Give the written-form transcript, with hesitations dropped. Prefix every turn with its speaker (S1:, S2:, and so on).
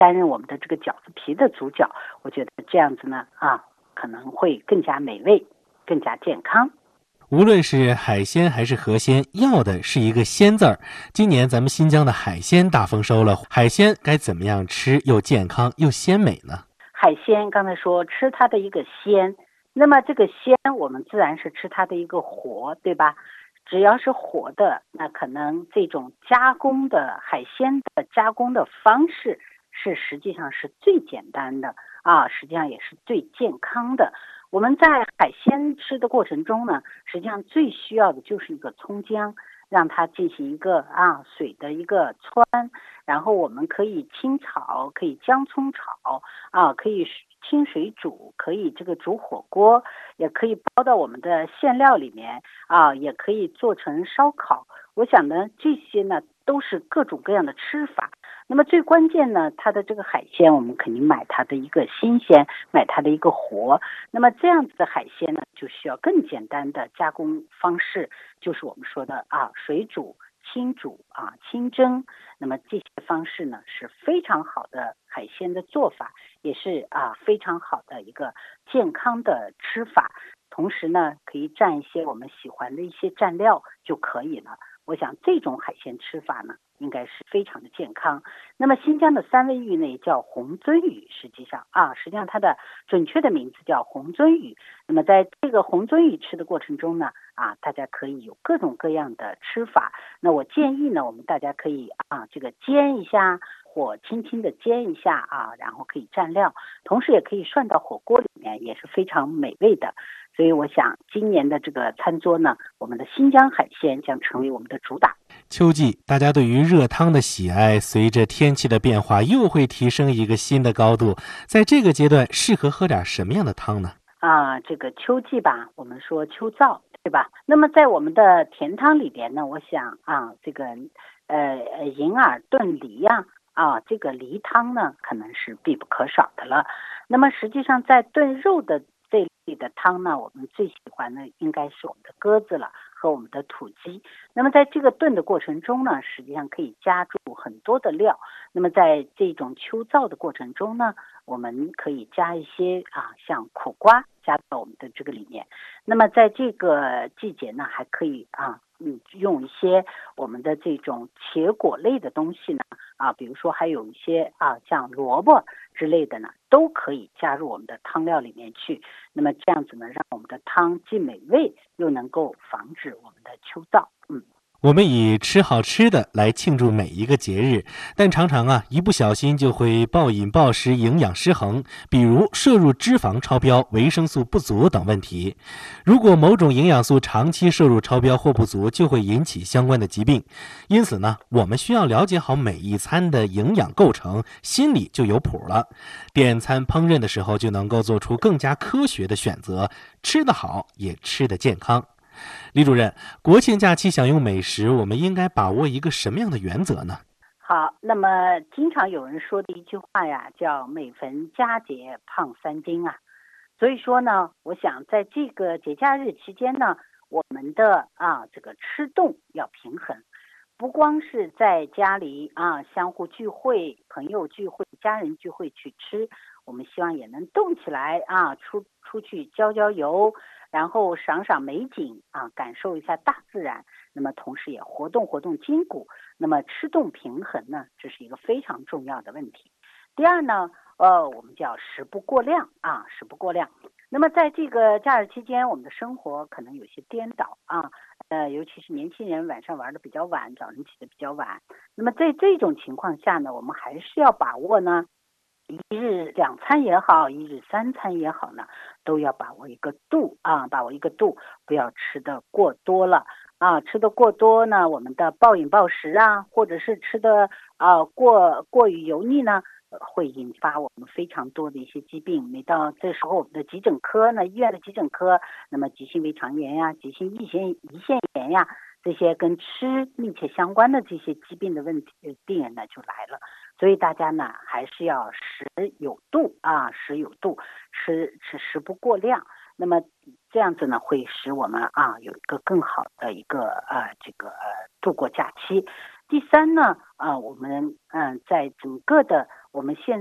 S1: 担任我们的这个饺子皮的主角，我觉得这样子呢可能会更加美味，更加健康。
S2: 无论是海鲜还是河鲜，要的是一个鲜字儿。今年咱们新疆的海鲜大丰收了，海鲜该怎么样吃又健康又鲜美呢？
S1: 海鲜刚才说吃它的一个鲜，那么这个鲜我们自然是吃它的一个活，对吧？只要是活的，那可能这种加工的海鲜的加工的方式实际上是最简单的实际上也是最健康的。我们在海鲜吃的过程中呢，实际上最需要的就是一个葱姜，让它进行一个水的一个汆，然后我们可以清炒，可以姜葱炒可以清水煮，可以这个煮火锅，也可以包到我们的馅料里面也可以做成烧烤。我想呢，这些呢都是各种各样的吃法。那么最关键呢，它的这个海鲜我们肯定买它的一个新鲜，买它的一个活。那么这样子的海鲜呢，就需要更简单的加工方式，就是我们说的水煮、清煮清蒸。那么这些方式呢是非常好的海鲜的做法，也是非常好的一个健康的吃法。同时呢，可以蘸一些我们喜欢的一些蘸料就可以了。我想这种海鲜吃法呢，应该是非常的健康。那么新疆的三味鱼呢，也叫红鳟鱼，实际上它的准确的名字叫红鳟鱼。那么在这个红鳟鱼吃的过程中呢，大家可以有各种各样的吃法。那我建议呢，我们大家可以这个煎一下，火轻轻的煎一下然后可以蘸料，同时也可以涮到火锅里面，也是非常美味的。所以我想今年的这个餐桌呢，我们的新疆海鲜将成为我们的主打。
S2: 秋季大家对于热汤的喜爱随着天气的变化又会提升一个新的高度，在这个阶段适合喝点什么样的汤呢？
S1: 这个秋季吧，我们说秋燥，对吧？那么在我们的甜汤里边呢，我想这个银耳炖梨这个梨汤呢可能是必不可少的了。那么实际上在炖肉的这类的汤呢，我们最喜欢的应该是我们的鸽子了和我们的土鸡。那么在这个炖的过程中呢，实际上可以加入很多的料。那么在这种秋燥的过程中呢，我们可以加一些像苦瓜加到我们的这个里面。那么在这个季节呢，还可以用一些我们的这种茄果类的东西呢比如说还有一些像萝卜之类的呢，都可以加入我们的汤料里面去。那么这样子呢，让我们的汤既美味又能够防止我们的秋燥。
S2: 我们以吃好吃的来庆祝每一个节日，但常常一不小心就会暴饮暴食，营养失衡，比如摄入脂肪超标、维生素不足等问题。如果某种营养素长期摄入超标或不足，就会引起相关的疾病。因此呢，我们需要了解好每一餐的营养构成，心里就有谱了。点餐烹饪的时候就能够做出更加科学的选择，吃得好也吃得健康。李主任，国庆假期享用美食，我们应该把握一个什么样的原则呢？
S1: 好，那么经常有人说的一句话呀，叫每逢佳节胖3斤所以说呢，我想在这个节假日期间呢，我们的这个吃动要平衡，不光是在家里相互聚会、朋友聚会、家人聚会去吃，我们希望也能动起来出去郊游，然后赏赏美景感受一下大自然。那么同时也活动活动筋骨。那么吃动平衡呢，这是一个非常重要的问题。第二呢，我们叫食不过量食不过量。那么在这个假日期间，我们的生活可能有些颠倒尤其是年轻人晚上玩的比较晚，早晨起的比较晚。那么在这种情况下呢，我们还是要把握呢，一日2餐也好，一日3餐也好呢，都要把握一个度把握一个度，不要吃的过多了吃的过多呢，我们的暴饮暴食或者是吃的过于油腻呢，会引发我们非常多的一些疾病。每到这时候，我们的急诊科呢，医院的急诊科，那么急性胃肠炎急性胰腺炎这些跟吃密切相关的这些疾病的问题，病人呢就来了。所以大家呢还是要食有度食有度，食不过量。那么这样子呢，会使我们有一个更好的一个度过假期。第三呢我们在整个的我们现